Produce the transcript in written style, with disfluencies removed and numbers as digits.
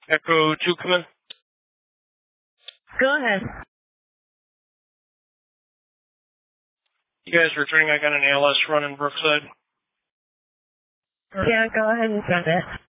Echo 2, come in. Go ahead. You guys returning? I got an ALS run in Brookside. Yeah, go ahead and send it.